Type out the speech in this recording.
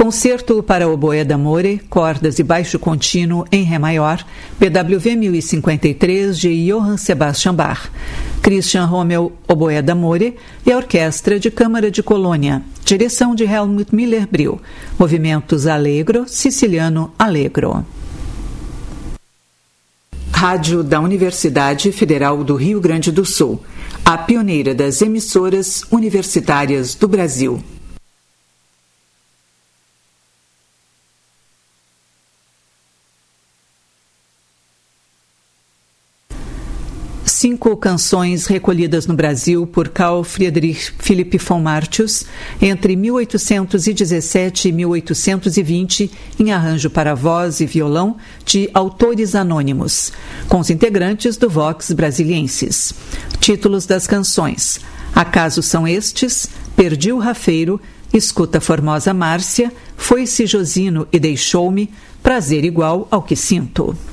Concerto para oboé d'amore, cordas e baixo contínuo em Ré maior, BWV 1053 de Johann Sebastian Bach. Christian Rommel, oboé d'amore, e a Orquestra de Câmara de Colônia, direção de Helmut Miller-Bril. Movimentos allegro, siciliano allegro. Rádio da Universidade Federal do Rio Grande do Sul, a pioneira das emissoras universitárias do Brasil. 5 canções recolhidas no Brasil por Carl Friedrich Philipp von Martius entre 1817 e 1820, em arranjo para voz e violão de autores anônimos, com os integrantes do Vox Brasiliensis. Títulos das canções: Acaso São Estes, Perdi o Rafeiro, Escuta Formosa Márcia, Foi-se Josino e Deixou-me, Prazer Igual ao que Sinto.